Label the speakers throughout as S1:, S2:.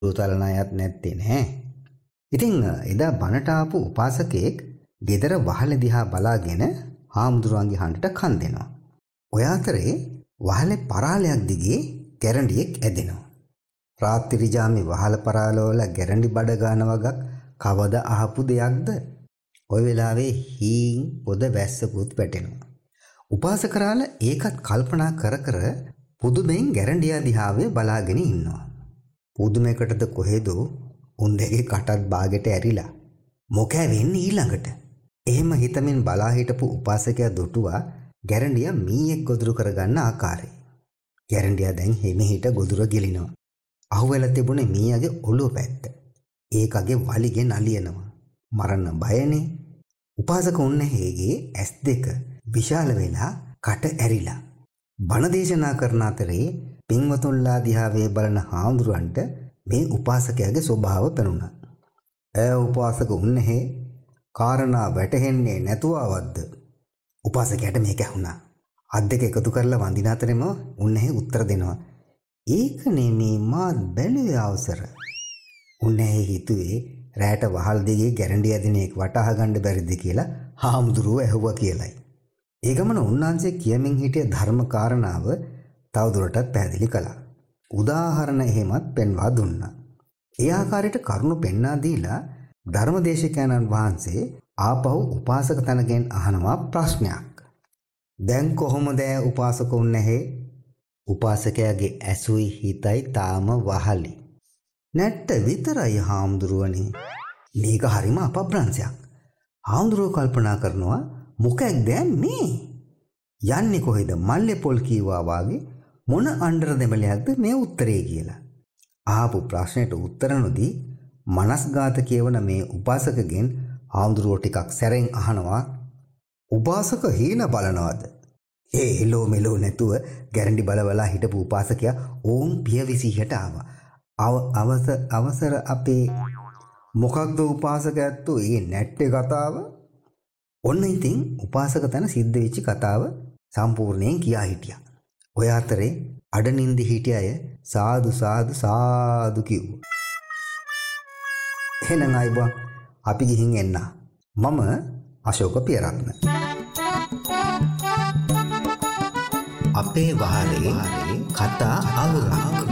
S1: දුතලන අයත් නැත්තේ නෑ. ඉතින් එදා බණට ආපු උපාසකෙක් ගෙදර වහල දිහා බලාගෙන හාමුදුරුවන්ගේ හඬට කන් දෙනවා. ඔය අතරේ වහලේ පරාලයක් දිගේ ගැරන්ඩියෙක් ඇදෙනවා. රාත්‍රී ජාමේ වහල පරාලවල ගැරන්ඩි බඩ ගන්න වගක් කවද අහපු දෙයක්ද? ඔය වෙලාවේ හීන් පොද වැස්සකුත් වැටෙනවා. උපාසකරාල ඒකත් කල්පනා කර කර පුදුමෙන් ගැරන්ඩියා දිහාවේ බලාගෙන ඉන්නවා. පුදුමයකටද කොහෙද උන් දෙකේ කටත් බාගෙට ඇරිලා මොකෑ වෙන්නේ ඊළඟට? එහෙම හිතමින් බලා හිටපු උපාසකයා දුටුවා ගැරන්ඩියා මීයක් ගොදුරු කරගන්න ආකාරය. ගැරන්ඩියා දැන් හිමිහිට ගොදුර ගිලිනවා. අහුවෙලා තිබුණේ මීයාගේ ඔළුව පැත්ත. ඒකගේ වලිගේ නලියනවා. මරන්න බයනේ. උපාසක උන්නේගේ ඇස් දෙක විශාල වෙලා කට ඇරිලා. බණ දේශනා කරන අතරේ පින්වතුන්ලා දිහාවේ බලන හාමුදුරන්ට මේ උපාසකයාගේ ස්වභාව පෙනුණා. උපාසක උන්නේ කාරණා වැටහෙන්නේ නැතුවවද්ද? උපාසකයාට මේක ඇහුණා. අත් දෙක එකතු කරලා වඳින අතරෙම උන්නේ උත්තර දෙනවා. ඒක නෙමේ මාත් බැලුවේ අවසර. උන්නේ හිතුවේ රැට වහල් දිගේ ගැරන්ඩි ඇදිනෙක් වටහා ගන්න බැරිද කියලා හාමුදුරුව ඇහුවා කියලයි. ඒ ගමන උන්වහන්සේ කියමින් හිටිය ධර්ම කාරණාව තවදුරටත් පැහැදිලි කළා. උදාහරණ එහෙමත් පෙන්වා දුන්නා. ඒ ආකාරයට කරුණු පෙන්වා දීලා ධර්මදේශකයන්න් වහන්සේ ආපහු උපාසක තනගෙන් අහනවා ප්‍රශ්නයක්. දැන් කොහොමද උපාසක උන්නේ? උපාසකයාගේ ඇසුයි හිතයි තාම වහලි. නැට්ට විතරයි හාමුදුරුවනේ. මේක හරිම අපබ්‍රංශයක්. හාමුදුරුවෝ කල්පනා කරනවා මොකක්ද මේ? යන්නේ කොහෙද? මල්ලේ පොල් කීවා වාගේ මොන අnder දෙමලයක්ද මේ උත්තරේ කියලා. ආපු ප්‍රශ්නෙට උත්තර නොදී මනස්ගාත කියවන මේ උපාසකගෙන් හාමුදුරුවෝ ටිකක් සැරෙන් අහනවා උපාසක හීන බලනවද? එලෝ මෙලෝ නැතුව ගැරන්ඩි බලවලා හිටපු උපාසකයා ඕම් පියවිසිහට ආවා. අවසර අපේ මොකක්ද උපාසක ඇත්තෝ ඒ නැට්ටේ කතාව? ඔන්න ඉතින් උපාසක තන සිද්ධ වෙච්ච කතාව සම්පූර්ණයෙන් කියා හිටියා. ඔය අතරේ අඩනින්දි හිටිය අය සාදු සාදු සාදු කිව්වා. එහෙනම් අයිබා අපි ගිහින් එන්න. මම අශෝක පියරත්න. අපේ වහලේ කතා අවුරක්.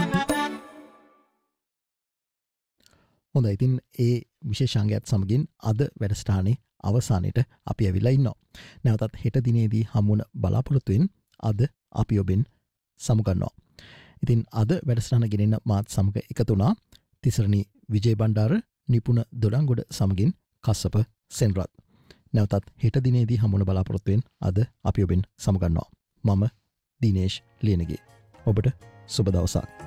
S2: හොඳයි, ඉතින් ඒ විශේෂාංගයත් සමගින් අද වැඩසටහනේ අවසානයට අපි ඇවිල්ලා ඉන්නවා. නැවතත් හෙට දිනේදී හමුවන බලාපොරොත්තුවෙන් අද අපි ඔබෙන් සමුගන්නවා. ඉතින් අද වැඩසටහන ගෙනෙන්න මාත් සමග එකතු වුණා තිසරණී විජේ බණ්ඩාර, නිපුණ දොඩංගොඩ සමගින් කස්සප සෙන්රත්. නැවතත් හෙට දිනේදී හමුවන බලාපොරොත්තුවෙන් අද අපි ඔබෙන් සමුගන්නවා. මම දිනේෂ් ලියනගේ. ඔබට සුබ දවසක්.